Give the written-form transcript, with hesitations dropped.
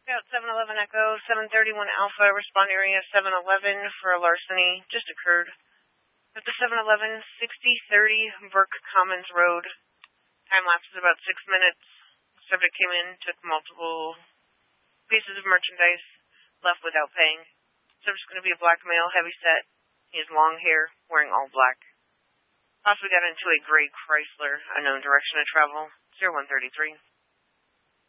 Scout 711 Echo, 731 Alpha, respond area 711 for a larceny. Just occurred. At the 711, 6030 Burke Commons Road. Time lapse is about 6 minutes. Subject came in, took multiple pieces of merchandise, left without paying. Subject's going to be a black male, heavy set. He has long hair, wearing all black. Possibly got into a gray Chrysler, unknown direction of travel, 0133.